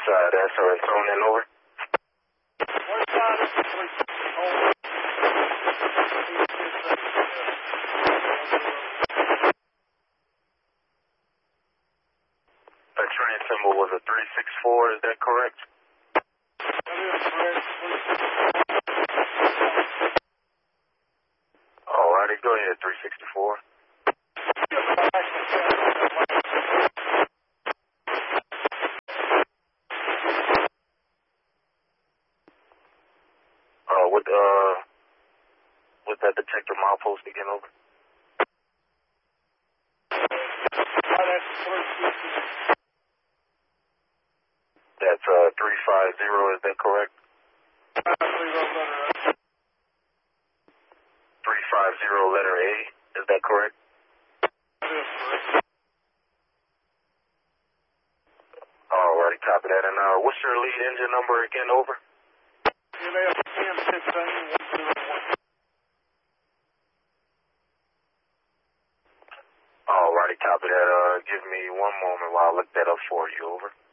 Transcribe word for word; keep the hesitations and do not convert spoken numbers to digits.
side, S R S on and over. West side is complete. Over. The train symbol was a three six four, is that correct? That is correct. Alrighty, go ahead, three sixty-four. Uh, what, uh, what's that detector milepost again, over? That's, uh, three five zero, is that correct? three five zero, letter A, is that correct? Alrighty, copy that. And, uh, what's your lead engine number again, over? M F ten fifteen one zero one. Alrighty, copy that. Uh, give me one moment while I look that up for you, over.